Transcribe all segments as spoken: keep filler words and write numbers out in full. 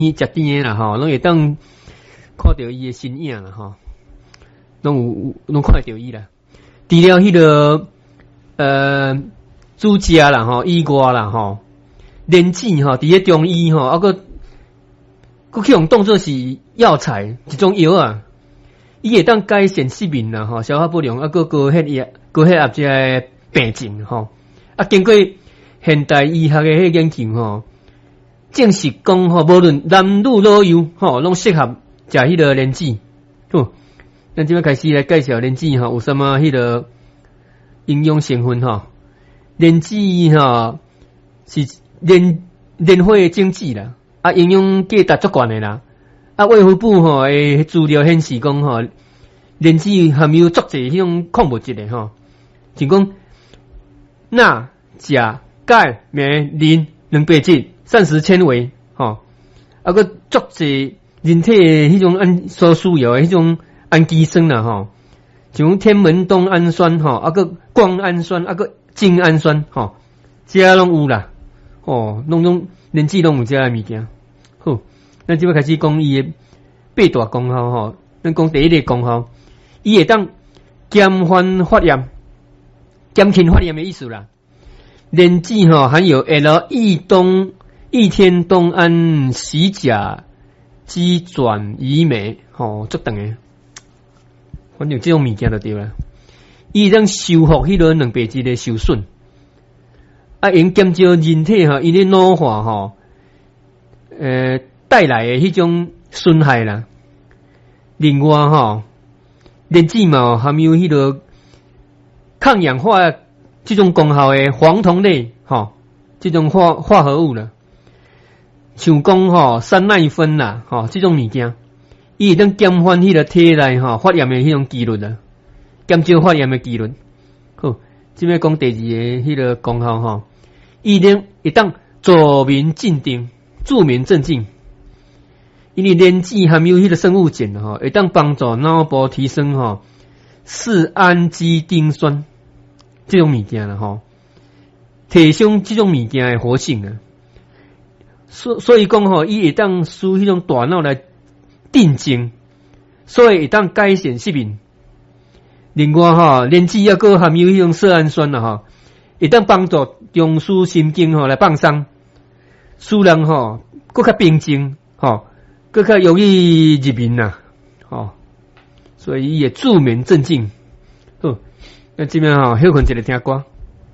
伊食甜诶啦吼，拢会当看到伊诶身影啦吼，拢有拢看到伊啦。除了迄、那个呃主家啦吼，以外啦吼，莲子吼，伫迄中医吼，啊个佫去用当做是药材一种药啊，伊会当改善失眠啦吼，消化不良啊个高血压、高血压这个病症吼，啊经过现代医学诶迄研究吼，证实讲吼，无论男女老幼吼，拢适合食迄个莲子。吼，咱即摆开始来介绍莲子吼，有什么迄个营养成分吼？莲子吼是莲莲花精子啦，啊营养价值足悬诶啦。啊卫福部吼诶资料显示讲吼，莲子含有足侪迄种矿物质诶吼，就讲钠、钾、钙、镁、磷、蛋白质、膳食纤维吼，啊个足侪人体诶迄种氨所需要诶迄种氨基酸啦吼，像天门冬氨酸吼，啊个胱氨酸，啊个精氨酸吼，这拢有啦，哦，拢拢莲子拢有这物件。好，咱即摆开始讲伊诶八大功效吼，咱讲第一个功效，伊会当减缓发炎，减轻发炎的意思啦。莲子吼含有 L 异冬异天冬胺硒甲基转移酶，吼，足长诶，反正这种物件就对啦。伊能修复迄个蛋白质的受损，啊，用减少人体吼因咧老化吼，呃带来的迄种损害啦。另外吼，莲子嘛含有迄个抗氧化这种功效的黄酮类吼，这种化化合物啦，像讲吼山奈酚啦吼，这种物件，伊会当减缓迄个体内吼发炎的迄种几率啦。减少发炎的几率。好，即摆讲第二个迄个功效吼，伊能会当助眠镇定、助眠镇静。因为莲子含有迄个生物碱吼，会当帮助脑部提升吼四氨基丁酸这种物件啦吼，提升这种物件的活性啊。所所以讲吼，伊会当使迄种大脑来定静，所以会当改善失眠。另外吼，莲子也个含有迄种色氨酸啦吼，会当帮助中枢神经吼来放松，使人吼更较平静吼，更较容易入眠啦吼，所以伊会助眠镇静。好，那这边吼休困一个听歌，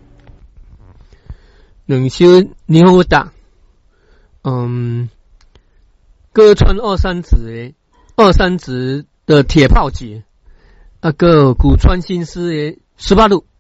两首你好打，嗯，歌川二三子诶，二三子的铁炮节。啊个古川新司的十八路。